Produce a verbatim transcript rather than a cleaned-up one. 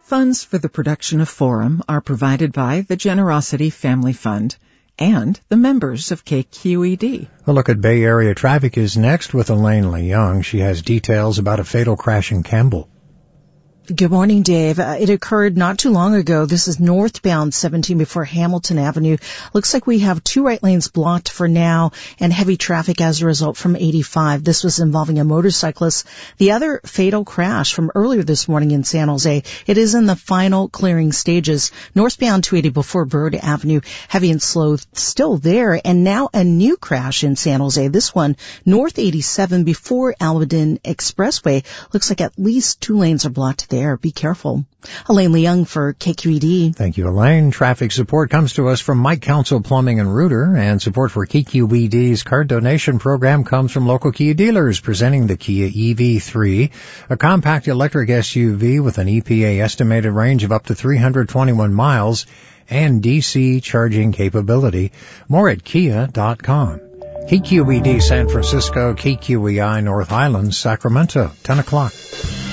Funds for the production of Forum are provided by the Generosity Family Fund and the members of K Q E D. A look at Bay Area traffic is next with Elaine Leung. She has details about a fatal crash in Campbell. Good morning, Dave. Uh, it occurred not too long ago. This is northbound seventeen before Hamilton Avenue. Looks like we have two right lanes blocked for now and heavy traffic as a result from eighty-five. This was involving a motorcyclist. The other fatal crash from earlier this morning in San Jose. It is in the final clearing stages. Northbound two eighty before Bird Avenue. Heavy and slow still there. And now a new crash in San Jose. This one, North eighty-seven before Almaden Expressway. Looks like at least two lanes are blocked there. There. Be careful. Elaine Leung for K Q E D. Thank you, Elaine. Traffic support comes to us from Mike Council Plumbing and Rooter, and support for K Q E D's card donation program comes from local Kia dealers presenting the Kia E V three, a compact electric S U V with an E P A estimated range of up to three hundred twenty-one miles and D C charging capability. More at kia dot com. K Q E D San Francisco, K Q E I North Island, Sacramento, ten o'clock.